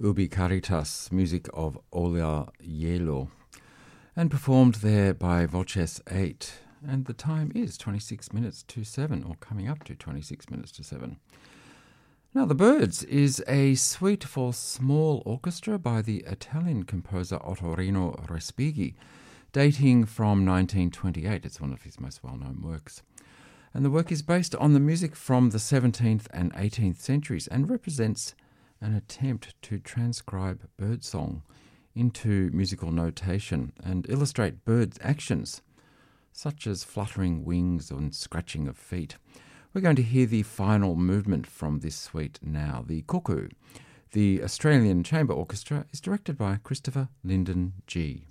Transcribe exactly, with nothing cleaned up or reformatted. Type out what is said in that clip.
Ubi Caritas, music of Ola Yelo, and performed there by Voces eight. And the time is twenty-six minutes to seven, or coming up to twenty-six minutes to seven. Now, The Birds is a suite for small orchestra by the Italian composer Ottorino Respighi, dating from nineteen twenty-eight. It's one of his most well-known works. And the work is based on the music from the seventeenth and eighteenth centuries and represents an attempt to transcribe birdsong into musical notation and illustrate birds' actions, such as fluttering wings and scratching of feet. We're going to hear the final movement from this suite now, the Cuckoo. The Australian Chamber Orchestra is directed by Christopher Lyndon Gee.